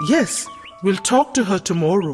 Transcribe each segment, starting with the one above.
Yes, we'll talk to her tomorrow.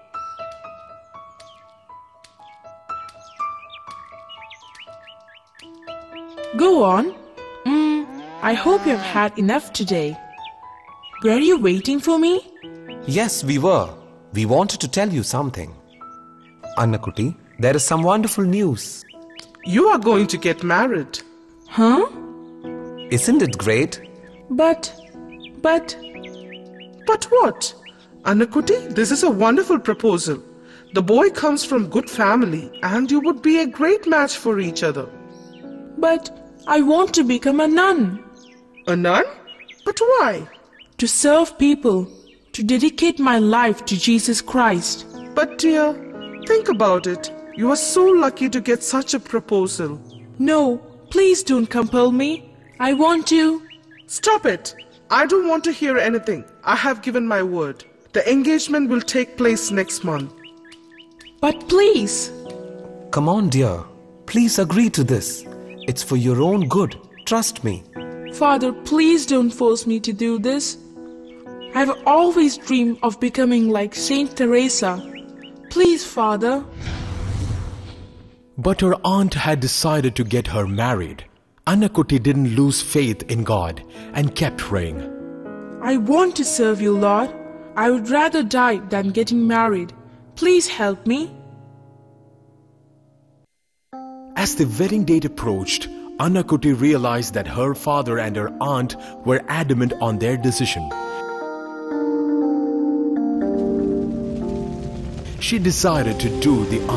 Go on. I hope you've had enough today. Were you waiting for me? Yes, we were. We wanted to tell you something. Annakutti, there is some wonderful news. You are going to get married. Huh? Isn't it great? But... But what? Annakutti, this is a wonderful proposal. The boy comes from good family and you would be a great match for each other. But I want to become a nun. A nun? But why? To serve people, to dedicate my life to Jesus Christ. But dear, think about it. You are so lucky to get such a proposal. No, please don't compel me. I want to... Stop it. I don't want to hear anything. I have given my word. The engagement will take place next month. But please. Come on, dear. Please agree to this. It's for your own good. Trust me. Father, please don't force me to do this. I've always dreamed of becoming like Saint Teresa. Please, Father. But her aunt had decided to get her married. Annakutti didn't lose faith in God and kept praying. I want to serve you, Lord. I would rather die than getting married. Please help me. As the wedding date approached, Annakutti realized that her father and her aunt were adamant on their decision. She decided to do the